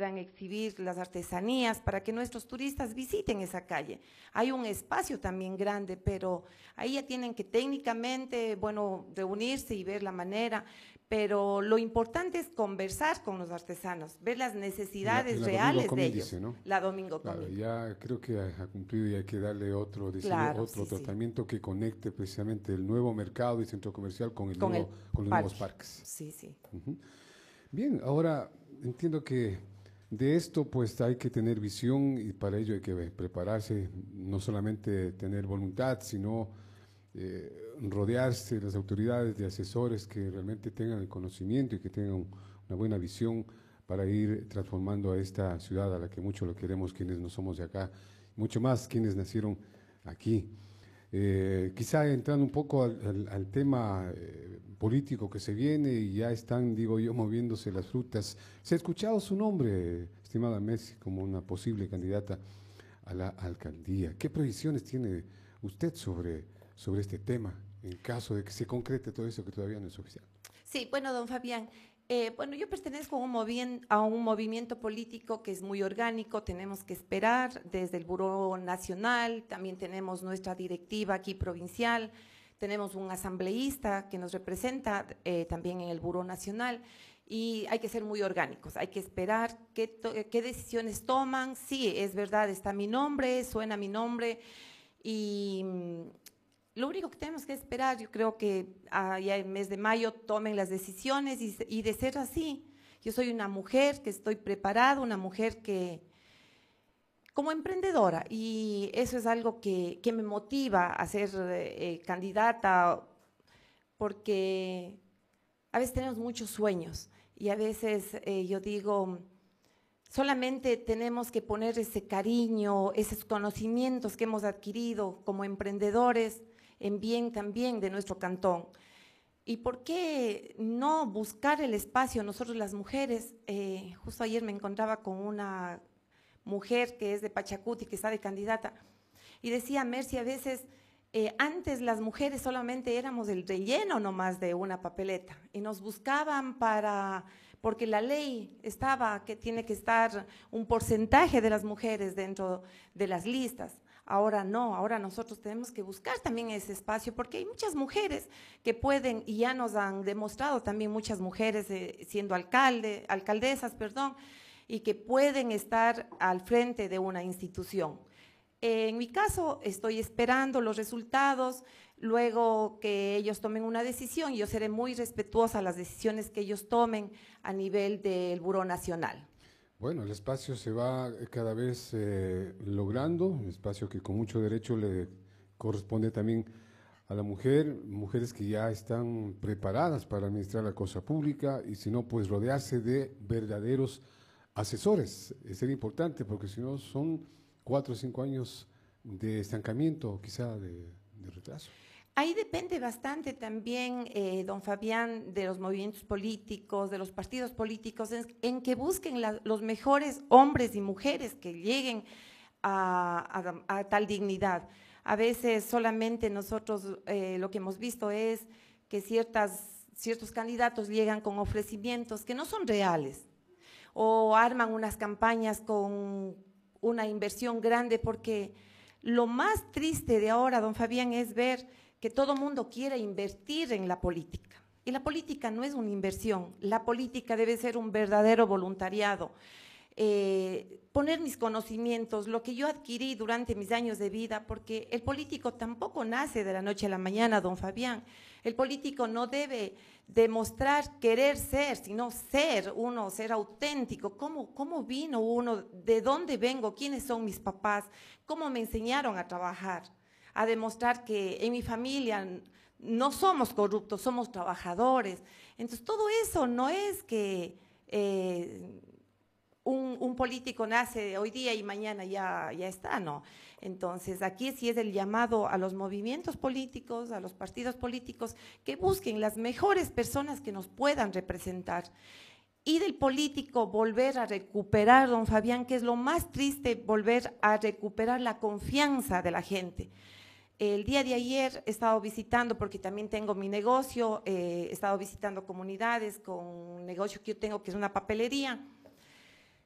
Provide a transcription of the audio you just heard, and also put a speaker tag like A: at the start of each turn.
A: puedan exhibir las artesanías, para que nuestros turistas visiten esa calle. Hay un espacio también grande, pero ahí ya tienen que técnicamente, bueno, reunirse y ver la manera, pero lo importante es conversar con los artesanos, ver las necesidades reales de ellos.
B: Dice, ¿no?
A: La Domingo
B: Claro,
A: Comín.
B: ya creo que ha cumplido y hay que darle otro, decirle,
A: Claro,
B: otro
A: sí, sí.
B: tratamiento que conecte precisamente el nuevo mercado y centro comercial con,
A: Con
B: con los nuevos parques.
A: Sí, sí.
B: Ujú. Bien, ahora entiendo que de esto pues hay que tener visión y para ello hay que prepararse, no solamente tener voluntad, sino rodearse de las autoridades, de asesores que realmente tengan el conocimiento y que tengan una buena visión para ir transformando a esta ciudad a la que mucho lo queremos quienes no somos de acá, mucho más quienes nacieron aquí. Quizá entrando un poco al tema político que se viene y ya están, digo yo, moviéndose las frutas. Se ha escuchado su nombre, estimada Messi, como una posible candidata a la alcaldía. ¿Qué proyecciones tiene usted sobre este tema en caso de que se concrete todo eso que todavía no es oficial?
A: Sí, bueno, don Fabián, bueno, yo pertenezco a un movimiento político que es muy orgánico, tenemos que esperar desde el Buró Nacional, también tenemos nuestra directiva aquí provincial, tenemos un asambleísta que nos representa también en el Buró Nacional y hay que ser muy orgánicos, hay que esperar qué decisiones toman. Sí, es verdad, está mi nombre, suena mi nombre y lo único que tenemos que esperar, yo creo que ya el mes de mayo tomen las decisiones y de ser así. Yo soy una mujer que estoy preparada, una mujer que, como emprendedora, y eso es algo que me motiva a ser candidata, porque a veces tenemos muchos sueños y a veces yo digo, solamente tenemos que poner ese cariño, esos conocimientos que hemos adquirido como emprendedores en bien también de nuestro cantón. ¿Y por qué no buscar el espacio nosotros las mujeres? Justo ayer me encontraba con una mujer que es de Pachacuti, que está de candidata, y decía, Mercy, a veces antes las mujeres solamente éramos el relleno nomás de una papeleta y nos buscaban porque la ley estaba que tiene que estar un porcentaje de las mujeres dentro de las listas. Ahora no, ahora nosotros tenemos que buscar también ese espacio porque hay muchas mujeres que pueden, y ya nos han demostrado también muchas mujeres siendo alcaldesas, y que pueden estar al frente de una institución. En mi caso, estoy esperando los resultados, luego que ellos tomen una decisión, yo seré muy respetuosa a las decisiones que ellos tomen a nivel del Buró Nacional.
B: Bueno, el espacio se va cada vez logrando, un espacio que con mucho derecho le corresponde también a la mujer, mujeres que ya están preparadas para administrar la cosa pública y si no, pues rodearse de verdaderos asesores. Es ser importante porque si no son 4 o 5 años de estancamiento, quizá de retraso.
A: Ahí depende bastante también, don Fabián, de los movimientos políticos, de los partidos políticos, en que busquen los mejores hombres y mujeres que lleguen a tal dignidad. A veces solamente nosotros lo que hemos visto es que ciertos candidatos llegan con ofrecimientos que no son reales o arman unas campañas con una inversión grande, porque lo más triste de ahora, don Fabián, es ver que todo mundo quiere invertir en la política. Y la política no es una inversión, la política debe ser un verdadero voluntariado. Poner mis conocimientos, lo que yo adquirí durante mis años de vida, porque el político tampoco nace de la noche a la mañana, don Fabián. El político no debe demostrar querer ser, sino ser auténtico. ¿Cómo vino uno? ¿De dónde vengo? ¿Quiénes son mis papás? ¿Cómo me enseñaron a trabajar? A demostrar que en mi familia no somos corruptos, somos trabajadores. Entonces, todo eso no es que un político nace hoy día y mañana ya está, no. Entonces, aquí sí es el llamado a los movimientos políticos, a los partidos políticos, que busquen las mejores personas que nos puedan representar. Y del político volver a recuperar, don Fabián, que es lo más triste, volver a recuperar la confianza de la gente. El día de ayer he estado visitando, porque también tengo mi negocio, he estado visitando comunidades con un negocio que yo tengo que es una papelería,